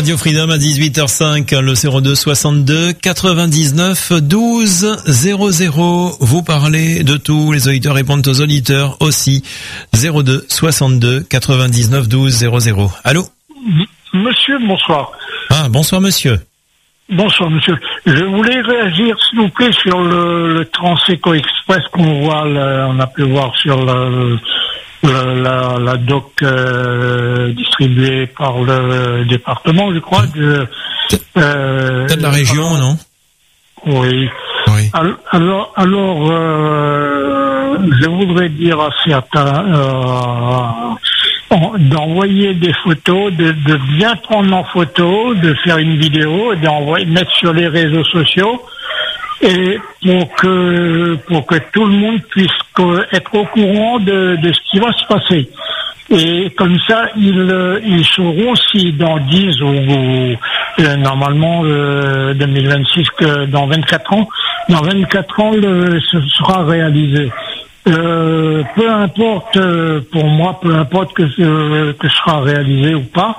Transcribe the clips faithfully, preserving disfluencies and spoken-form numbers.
Radio Freedom à dix-huit heures cinq, le zéro deux soixante-deux quatre-vingt-dix-neuf douze zéro zéro. Vous parlez de tout, les auditeurs répondent aux auditeurs aussi. zéro deux soixante-deux quatre-vingt-dix-neuf douze zéro zéro. Allô? Monsieur, bonsoir. Ah, bonsoir monsieur. Bonsoir monsieur. Je voulais réagir s'il vous plaît sur le, le Transeco Express qu'on voit, là, on a pu voir sur le, le, la, la doc euh, distribuée par le département, je crois. De, euh, Peut-être la région, euh, non? Oui. Oui. Alors, alors euh, je voudrais dire à certains euh, d'envoyer des photos, de, de bien prendre en photo, de faire une vidéo, d'envoyer, mettre sur les réseaux sociaux, et pour que pour que tout le monde puisse être au courant de, de ce qui va se passer. Et comme ça, ils, ils sauront si dans dix ou, ou euh, normalement euh, deux mille vingt-six, que dans vingt-quatre ans, dans vingt-quatre ans, le, ce sera réalisé. Euh, peu importe, euh, pour moi, peu importe que ce que ce sera réalisé ou pas.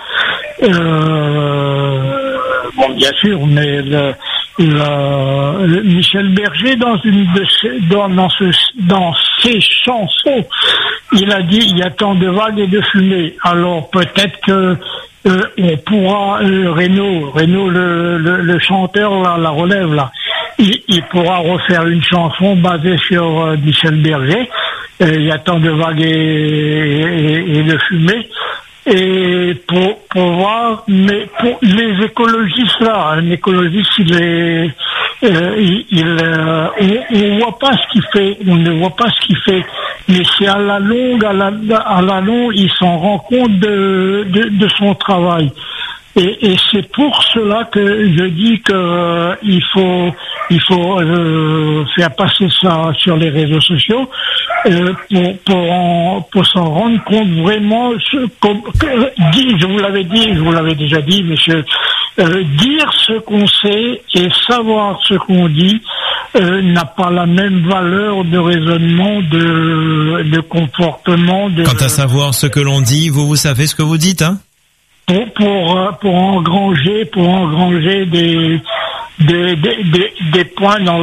Euh, bon, bien sûr, mais le, le, le Michel Berger, dans une de ses, dans, dans, ce, dans ses chansons, il a dit il y a tant de vagues et de fumée. Alors peut-être que euh, on pourra euh, Renaud, Renaud le, le, le chanteur là, la relève là. Il, il pourra refaire une chanson basée sur euh, Michel Berger. Euh, il y a tant de vagues et, et, et de fumée. Et pour, pour voir, mais pour les écologistes là, un écologiste, il est, euh, il, il euh, on, on voit pas ce qu'il fait, on ne voit pas ce qu'il fait, mais c'est à la longue, à la, à la longue, il s'en rend compte de, de, de son travail. Et, et c'est pour cela que je dis que euh, il faut il faut euh, faire passer ça sur les réseaux sociaux euh, pour pour en, pour s'en rendre compte vraiment. Ce, comme, que, dit, je vous l'avais dit, je vous l'avais déjà dit, monsieur. Euh, dire ce qu'on sait et savoir ce qu'on dit euh, n'a pas la même valeur de raisonnement, de de comportement. De, Quant à savoir ce que l'on dit, vous vous savez ce que vous dites, hein? Pour pour pour engranger pour engranger des des des des, des points dans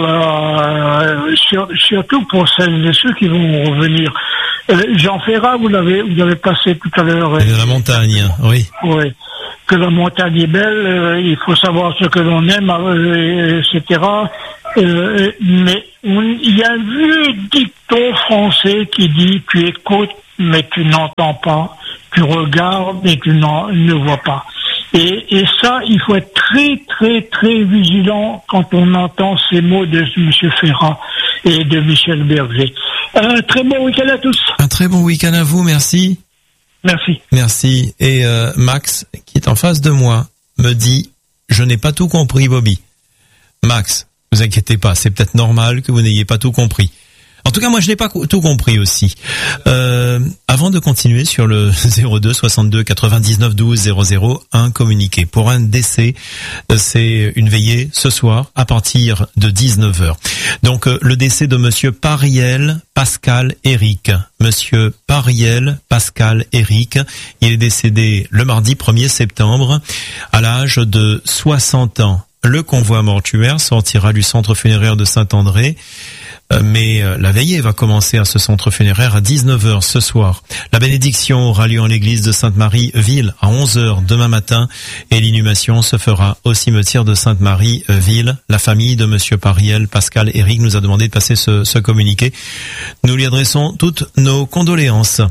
la sur, surtout pour celles et ceux qui vont revenir. Euh, Jean Ferrat, vous l'avez vous avez passé tout à l'heure. Et de la montagne, oui. Oui. Que la montagne est belle, euh, il faut savoir ce que l'on aime, euh, et cetera. Euh, mais on, il y a un vieux dicton français qui dit tu écoutes mais tu n'entends pas. Tu regardes et tu ne vois pas. Et, et ça, il faut être très, très, très vigilant quand on entend ces mots de M. Ferrat et de Michel Berger. Un très bon week-end à tous. Un très bon week-end à vous, merci. Merci. Merci. Et euh, Max, qui est en face de moi, me dit « Je n'ai pas tout compris, Bobby ». Max, ne vous inquiétez pas, c'est peut-être normal que vous n'ayez pas tout compris. En tout cas, moi, je n'ai pas tout compris aussi. Euh, avant de continuer sur le zéro deux soixante-deux quatre-vingt-dix-neuf douze zéro zéro, un communiqué pour un décès. C'est une veillée ce soir à partir de dix-neuf heures. Donc, le décès de Monsieur Pariel Pascal Éric. Monsieur Pariel Pascal Éric. Il est décédé le mardi premier septembre à l'âge de soixante ans. Le convoi mortuaire sortira du centre funéraire de Saint-André. Mais la veillée va commencer à ce centre funéraire à dix-neuf heures ce soir. La bénédiction aura lieu en l'église de Sainte-Marie-Ville à onze heures demain matin et l'inhumation se fera au cimetière de Sainte-Marie-Ville. La famille de Monsieur Pariel Pascal Éric nous a demandé de passer ce, ce communiqué. Nous lui adressons toutes nos condoléances.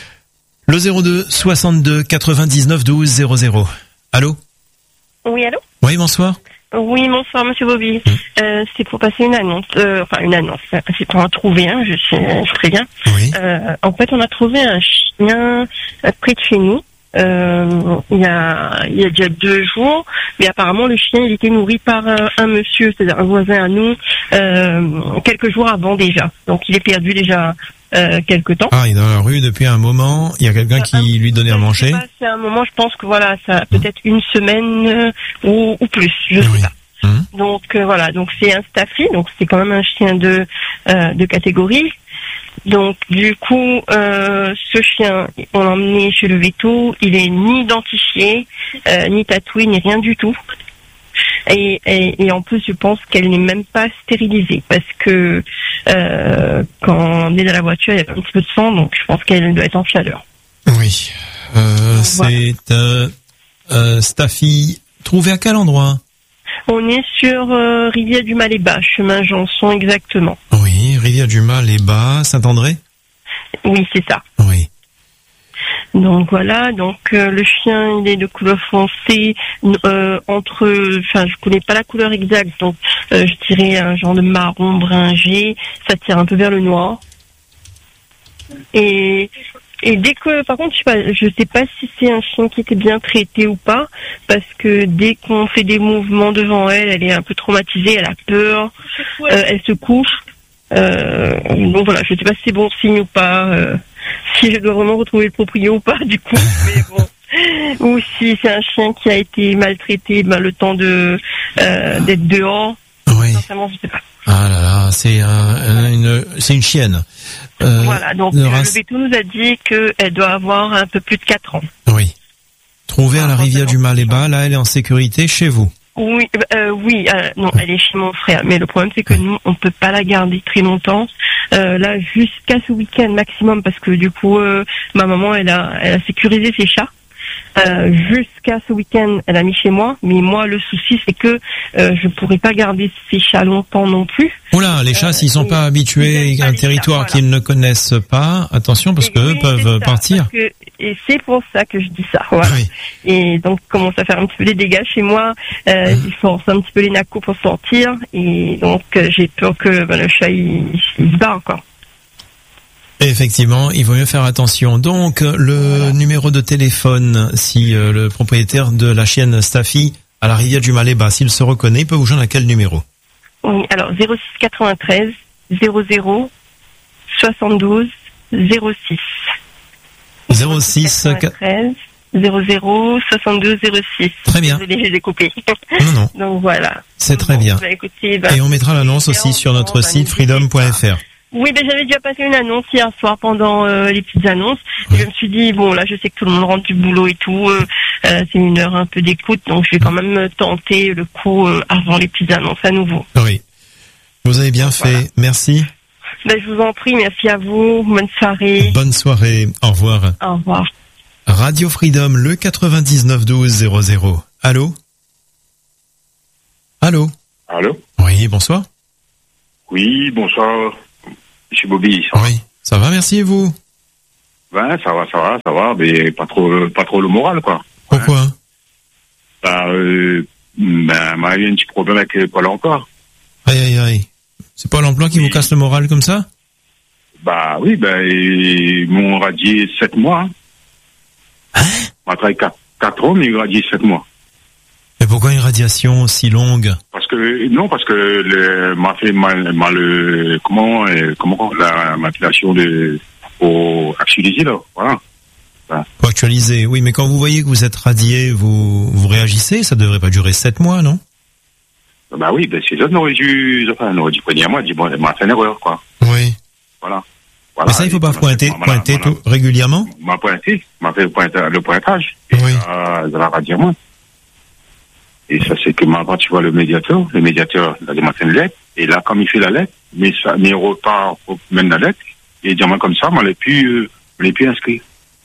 Le zéro deux soixante-deux quatre-vingt-dix-neuf douze zéro zéro. Allô? Oui, allô? Oui, bonsoir. Oui, bonsoir, monsieur Bobby. Mmh. Euh, c'est pour passer une annonce. Euh, enfin, une annonce. C'est pour en trouver un, je sais, je préviens. Oui. Euh, en fait, on a trouvé un chien près de chez nous. Euh, il y a, il y a déjà deux jours. Mais apparemment, le chien, il était nourri par un, un monsieur, c'est-à-dire un voisin à nous, euh, quelques jours avant déjà. Donc, il est perdu déjà euh, quelque temps. Ah, il est dans la rue depuis un moment. Il y a quelqu'un qui un, lui donnait à manger. Pas, c'est un moment, je pense que voilà, ça a peut-être mmh. une semaine euh, ou, ou plus, je oui. sais pas. Mmh. Donc euh, voilà, donc c'est un staffy, donc c'est quand même un chien de euh, de catégorie. Donc du coup, euh, ce chien, on l'a emmené chez le véto, il est ni identifié, euh, ni tatoué, ni rien du tout. Et, et, et en plus, je pense qu'elle n'est même pas stérilisée parce que euh, quand on est dans la voiture, il y a un petit peu de sang, donc je pense qu'elle doit être en chaleur. Oui. Euh, donc, c'est voilà. euh, euh, Staffy. Trouvé à quel endroit? On est sur euh, Rivière du Mal-et-Bas, chemin Janson exactement. Oui, Rivière du Mal-et-Bas, Saint-André? Oui, c'est ça. Oui. Donc voilà, donc euh, le chien il est de couleur foncée, euh, entre, enfin je connais pas la couleur exacte, donc euh, je dirais un genre de marron bringé, ça tire un peu vers le noir. Et et dès que, par contre, je sais pas, je sais pas si c'est un chien qui était bien traité ou pas, parce que dès qu'on fait des mouvements devant elle, elle est un peu traumatisée, elle a peur, euh, elle se couche. Euh, donc voilà, je sais pas si c'est bon signe ou pas, euh, si je dois vraiment retrouver le propriétaire ou pas, du coup, mais bon. Ou si c'est un chien qui a été maltraité, ben, le temps de euh, d'être dehors. Oui. Sincèrement, je sais pas. Ah là là, c'est un, une, c'est une chienne. Euh, voilà, donc le race... véto nous a dit qu'elle doit avoir un peu plus de quatre ans. Oui. Trouvée à la rivière du Mal-et-Bas, là, elle est en sécurité chez vous. Oui, euh, oui, euh, non, elle est chez mon frère. Mais le problème, c'est que nous, on peut pas la garder très longtemps. Euh, là, jusqu'à ce week-end maximum, parce que du coup, euh, ma maman, elle a, elle a sécurisé ses chats. Euh, jusqu'à ce week-end, elle a mis chez moi, mais moi le souci c'est que euh, je pourrais pas garder ces chats longtemps non plus. Oula, les chats euh, s'ils sont pas habitués à un territoire chats, voilà. qu'ils ne connaissent pas, attention parce qu'eux peuvent ça, partir. Que, et c'est pour ça que je dis ça. Voilà. Oui. Et donc commence à faire un petit peu des dégâts chez moi. Euh, mmh. Ils forcent un petit peu les nacos pour sortir et donc euh, j'ai peur que ben, le chat il, il se bat encore. Effectivement, il vaut mieux faire attention. Donc, le voilà. numéro de téléphone, si euh, le propriétaire de la chienne Staffy à la rivière du Mal-et-Bas, s'il se reconnaît, il peut vous joindre à quel numéro? Oui, alors zéro six quatre-vingt-treize zéro zéro soixante-douze zéro six. zéro six quatre-vingt-treize zéro zéro soixante-douze zéro six. Très bien. Désolé, j'ai découpé. Non, non. Donc voilà. C'est très bon, bien. Bah, écoutez, bah, et on mettra l'annonce aussi sur notre bah, site freedom point f r. Oui, ben j'avais déjà passé une annonce hier soir pendant euh, les petites annonces. Oui. Et je me suis dit, bon là je sais que tout le monde rentre du boulot et tout, euh, euh, c'est une heure un peu d'écoute, donc je vais quand même tenter le coup euh, avant les petites annonces à nouveau. Oui, vous avez bien donc, fait, voilà. Merci. Ben, je vous en prie, merci à vous, bonne soirée. Bonne soirée, au revoir. Au revoir. Radio Freedom, le quatre-vingt-dix-neuf douze zéro zéro. Allô? Allô? Allô? Oui, bonsoir. Oui, bonsoir. Monsieur Bobby, ça va? Oui, ça va, merci, et vous? Ben, ça va, ça va, ça va, mais pas trop, pas trop le moral, quoi. Pourquoi? Ben, euh, ben, m'a eu un petit problème avec Pôle emploi. Aïe, aïe, aïe. C'est Pôle emploi qui oui. vous casse le moral comme ça? Bah oui, ben, ils m'ont radié sept mois. Hein? On a travaillé quatre, quatre ans, mais ils m'ont radié sept mois. Mais pourquoi une radiation si longue? Parce que non, parce que le, m'a fait mal, mal euh, comment, euh, comment la maculation de pour actualiser là, voilà. voilà. Pour actualiser, oui, mais quand vous voyez que vous êtes radié, vous vous réagissez, ça devrait pas durer sept mois, non? Bah oui, ben c'est ça, on aurait dû, enfin, on aurait dû prendre à moi, dit bon, m'a fait une erreur, quoi. Oui. Voilà. voilà. Mais ça, il faut pas pointer, pointer tout régulièrement. M'a pointé, m'a fait le pointage, le pointage. Et oui. Euh, de la radiation. Et ça, c'est que maintenant, tu vois le médiateur, le médiateur, il a demandé une lettre, et là, comme il fait la lettre, mais ça, mais repart, mène la lettre, et dit, moi, comme ça, moi, je l'ai plus, euh, je l'ai plus inscrit.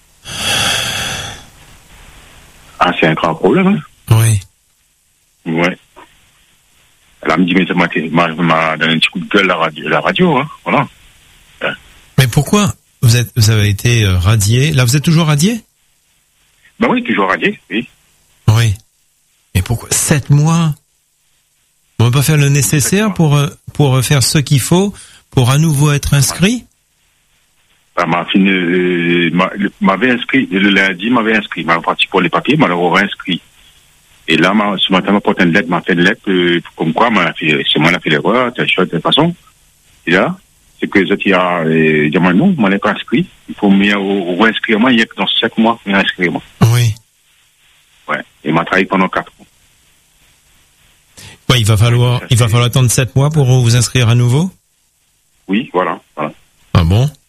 Ah, c'est un grand problème, hein? Oui. Ouais. Elle me dit, mais ça m'a, m'a donné un petit coup de gueule, la radio, la radio, hein, voilà. Ouais. Mais pourquoi vous êtes, vous avez été euh, radié? Là, vous êtes toujours radié? Ben oui, toujours radié, oui. Oui. Mais pourquoi sept mois? On va pas faire le nécessaire pour pour faire ce qu'il faut pour à nouveau être inscrit? Bah, m'a fini, euh, m'avait inscrit le lundi, m'avait inscrit, m'a parti pour les papiers, m'a leur inscrit. Et là, m'a, ce matin, m'a porté une lettre, m'a fait une lettre euh, comme quoi, m'a fait, c'est moi qui a fait l'erreur, t'as choisi de toute façon. Et là, c'est que je a euh, dit moi non, moi l'ai pas inscrit. Il faut me réinscrire moi, il y a que dans sept mois, réinscrire moi. Oui. Ouais. Et m'a travaillé pendant quatre ans. Ouais, il va falloir, il va falloir attendre sept mois pour vous inscrire à nouveau? Oui, voilà, voilà. Ah bon?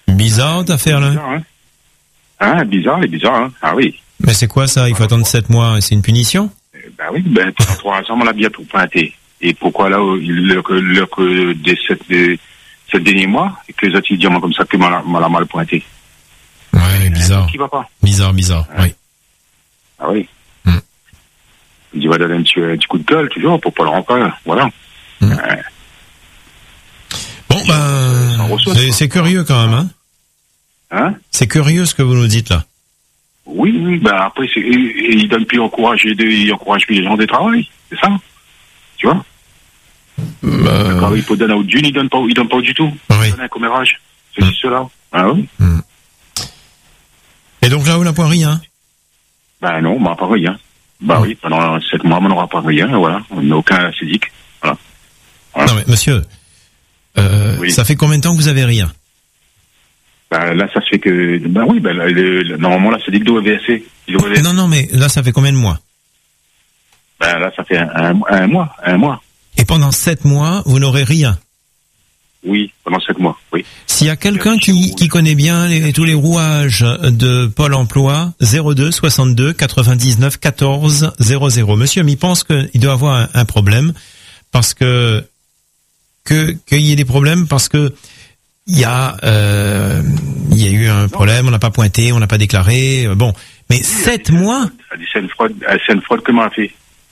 Bizarre, cette affaire-là. Bizarre, hein. Hein, bizarre, c'est bizarre, hein. Ah oui. Mais c'est quoi ça? Il faut attendre sept mois. C'est une punition? Ben oui, ben, pendant trois ans, on l'a bien tout pointé. Et pourquoi là, le, le, le, des sept, des, sept derniers mois, et que les autres, ils disent comme ça que m'a mal, mal pointé. Ouais, bizarre. Qui va pas? Bizarre, bizarre, hein? Oui. Ah oui. Mm. Il va donner un petit, un petit coup de gueule, toujours, pour pas le remplir. Voilà. Mm. Euh, bon, ben, c'est, c'est curieux quand même, hein? Hein? C'est curieux ce que vous nous dites là. Oui, oui, ben après, c'est, il donne plus encourager, il encourage plus les gens de travail, c'est ça? Tu vois? Euh... Quand il faut donner au d'une, il donne pas, il donne pas du tout. Oui. Il donne un commérage. C'est juste cela. Ah oui. Mm. Et donc là, on n'a pas rien? Ben non, on n'a pas rien. Ben mm. oui, pendant sept mois, on n'aura pas rien, voilà. On n'a aucun sédic. Voilà. Voilà. Non mais monsieur, euh, oui. Ça fait combien de temps que vous avez rien? Ben là, ça se fait que, ben oui, ben là, le, le, normalement, là, c'est dit que doit verser. Non, non, mais là, ça fait combien de mois? Ben là, ça fait un, un, un mois, un mois. Et pendant sept mois, vous n'aurez rien? Oui, pendant sept mois, oui. S'il y a quelqu'un qui, qui connaît bien les, tous les rouages de Pôle emploi, zéro deux soixante-deux quatre-vingt-dix-neuf quatorze zéro zéro. Monsieur m'y pense qu'il doit avoir un, un problème, parce que, que, qu'il y ait des problèmes, parce que, il y a, euh, il y a eu un problème, on n'a pas pointé, on n'a pas déclaré, euh, bon. Mais sept mois? C'est une fraude, c'est une fraude que m'a fait.